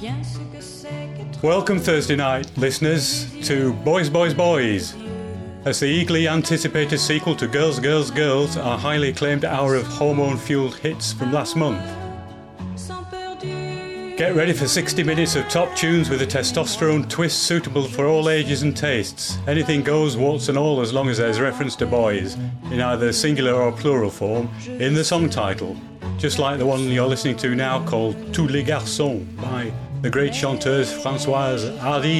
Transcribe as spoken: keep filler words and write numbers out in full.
Welcome Thursday night, listeners, to Boys, Boys, Boys. As the eagerly anticipated sequel to Girls, Girls, Girls, our highly acclaimed hour of hormone-fueled hits from last month. Get ready for sixty minutes of top tunes with a testosterone twist suitable for all ages and tastes. Anything goes, warts and all, as long as there's reference to boys, in either singular or plural form, in the song title. Just like the one you're listening to now called Tous les garçons by the great chanteuse Françoise Hardy.